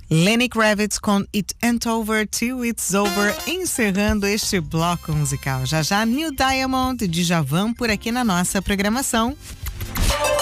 Lenny Kravitz com It Ain't Over Till It's Over, encerrando este bloco musical. Já já, Neil Diamond e Djavan por aqui na nossa programação.